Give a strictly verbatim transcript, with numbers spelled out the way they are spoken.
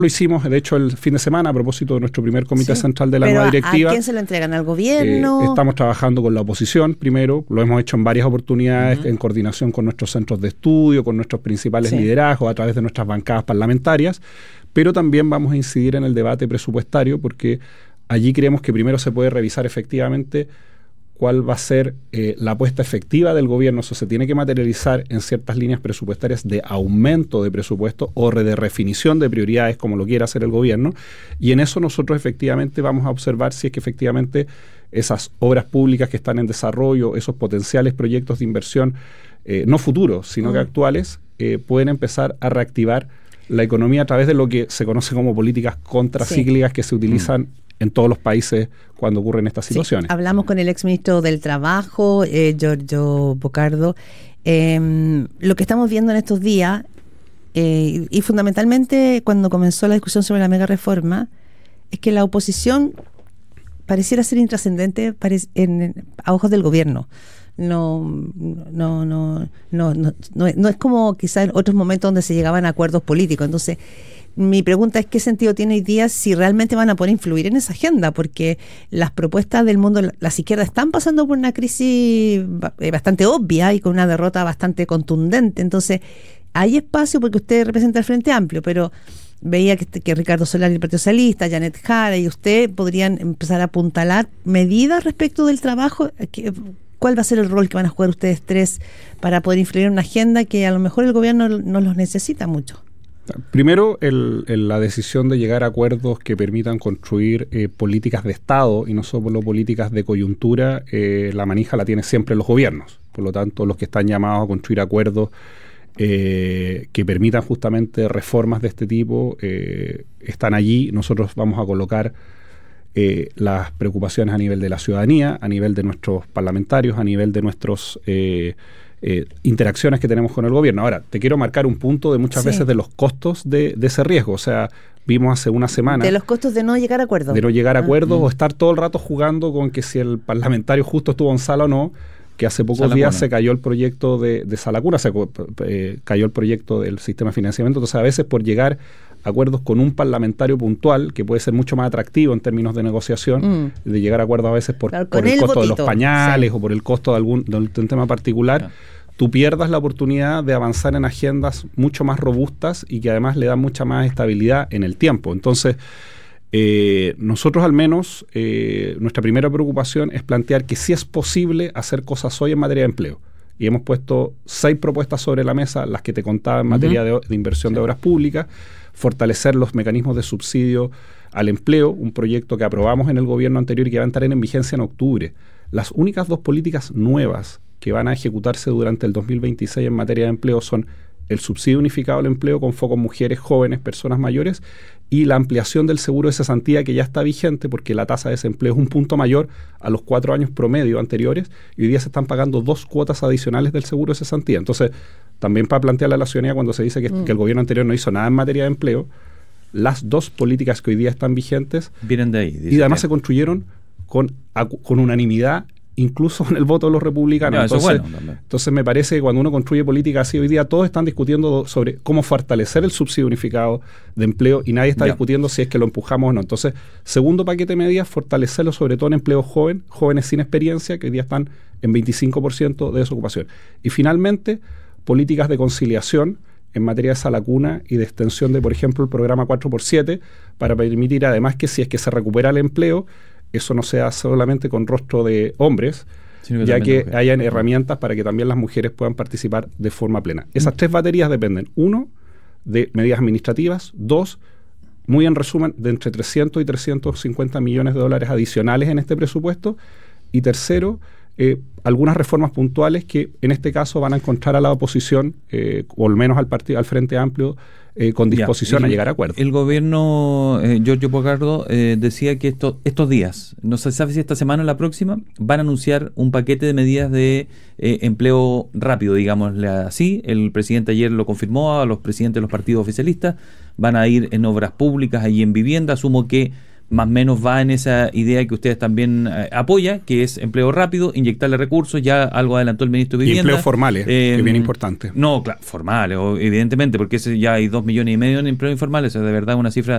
Lo hicimos, de hecho, el fin de semana a propósito de nuestro primer comité sí. central de la Pero nueva directiva. ¿a quién se lo entregan? ¿Al gobierno? Eh, estamos trabajando con la oposición primero, lo hemos hecho en varias oportunidades, uh-huh. en coordinación con nuestros centros de estudio, con nuestros principales sí. liderazgos, a través de nuestras bancadas parlamentarias, pero también vamos a incidir en el debate presupuestario porque allí creemos que primero se puede revisar efectivamente cuál va a ser eh, la apuesta efectiva del gobierno. Eso se tiene que materializar en ciertas líneas presupuestarias de aumento de presupuesto o de redefinición de prioridades, como lo quiera hacer el gobierno, y en eso nosotros efectivamente vamos a observar si es que efectivamente esas obras públicas que están en desarrollo, esos potenciales proyectos de inversión, eh, no futuros, sino mm. que actuales, eh, pueden empezar a reactivar la economía a través de lo que se conoce como políticas contracíclicas sí. que se utilizan mm. en todos los países cuando ocurren estas situaciones. Sí, hablamos con el exministro del Trabajo, eh, Giorgio Bocardo. Eh, lo que estamos viendo en estos días, eh, y fundamentalmente cuando comenzó la discusión sobre la mega reforma, es que la oposición pareciera ser intrascendente en, en, a ojos del gobierno. No, no, no, no, no, no, no es como quizás en otros momentos donde se llegaban a acuerdos políticos. Entonces, mi pregunta es qué sentido tiene hoy día si realmente van a poder influir en esa agenda, porque las propuestas del mundo, las izquierdas están pasando por una crisis bastante obvia y con una derrota bastante contundente. Entonces, hay espacio porque usted representa el Frente Amplio, pero veía que, que Ricardo Solari, el Partido Socialista, Janet Jara y usted podrían empezar a apuntalar medidas respecto del trabajo. Que, ¿cuál va a ser el rol que van a jugar ustedes tres para poder influir en una agenda que a lo mejor el gobierno no los necesita mucho? Primero, el, el, la decisión de llegar a acuerdos que permitan construir eh, políticas de Estado y no solo políticas de coyuntura, eh, la manija la tienen siempre los gobiernos. Por lo tanto, los que están llamados a construir acuerdos eh, que permitan justamente reformas de este tipo eh, están allí. Nosotros vamos a colocar eh, las preocupaciones a nivel de la ciudadanía, a nivel de nuestros parlamentarios, a nivel de nuestros eh, Eh, interacciones que tenemos con el gobierno. Ahora, te quiero marcar un punto de muchas sí. veces de los costos de, de ese riesgo. O sea, vimos hace una semana... De los costos de no llegar a acuerdos. De no llegar a ah. acuerdos mm. o estar todo el rato jugando con que si el parlamentario justo estuvo en sala o no, que hace pocos Sala días Cuna. se cayó el proyecto de, de Sala Cuna, se eh, cayó el proyecto del sistema de financiamiento. Entonces, a veces por llegar a acuerdos con un parlamentario puntual, que puede ser mucho más atractivo en términos de negociación, mm. de llegar a acuerdos a veces por, claro, por el, el costo botito. de los pañales sí. o por el costo de algún de un tema particular, claro. tú pierdas la oportunidad de avanzar en agendas mucho más robustas y que además le dan mucha más estabilidad en el tiempo. Entonces, eh, nosotros al menos, eh, nuestra primera preocupación es plantear que sí es posible hacer cosas hoy en materia de empleo. Y hemos puesto seis propuestas sobre la mesa, las que te contaba en materia uh-huh. de, de inversión sí. de obras públicas, fortalecer los mecanismos de subsidio al empleo, un proyecto que aprobamos en el gobierno anterior y que va a entrar en vigencia en octubre. Las únicas dos políticas nuevas que van a ejecutarse durante el dos mil veintiséis en materia de empleo son el subsidio unificado al empleo con foco en mujeres, jóvenes, personas mayores y la ampliación del seguro de cesantía que ya está vigente porque la tasa de desempleo es un punto mayor a los cuatro años promedio anteriores y hoy día se están pagando dos cuotas adicionales del seguro de cesantía. Entonces, también para plantearle a la ciudadanía cuando se dice que, mm. que el gobierno anterior no hizo nada en materia de empleo, las dos políticas que hoy día están vigentes vienen de ahí. Y además que... se construyeron con, con unanimidad incluso en el voto de los republicanos. No, entonces, eso es bueno, entonces me parece que cuando uno construye política así, hoy día todos están discutiendo sobre cómo fortalecer el subsidio unificado de empleo y nadie está ya. discutiendo si es que lo empujamos o no. Entonces, segundo paquete de medidas, fortalecerlo sobre todo en empleo joven, jóvenes sin experiencia, que hoy día están en veinticinco por ciento de desocupación. Y finalmente, políticas de conciliación en materia de Sala Cuna y de extensión de, por ejemplo, el programa cuatro por siete, para permitir además que si es que se recupera el empleo, eso no sea solamente con rostro de hombres, que ya que mujeres. hayan herramientas para que también las mujeres puedan participar de forma plena. Esas mm. tres baterías dependen, uno, de medidas administrativas, dos, muy en resumen, de entre trescientos y trescientos cincuenta millones de dólares adicionales en este presupuesto, y tercero, eh, algunas reformas puntuales que en este caso van a encontrar a la oposición, eh, o al menos al partido, al Frente Amplio, Eh, con disposición ya, el, a llegar a acuerdos. El gobierno, eh, Giorgio Bocardo, eh, decía que esto, estos días, no se sabe si esta semana o la próxima, van a anunciar un paquete de medidas de eh, empleo rápido, digámosle así. El presidente ayer lo confirmó a los presidentes de los partidos oficialistas, van a ir en obras públicas y en vivienda. Asumo que más o menos va en esa idea que ustedes también eh, apoya, que es empleo rápido, inyectarle recursos, ya algo adelantó el ministro de Y Vivienda. empleos formales, Eh, que es bien importante. No, claro, formales, o- evidentemente, porque ese ya hay dos millones y medio en empleos informales, es de verdad una cifra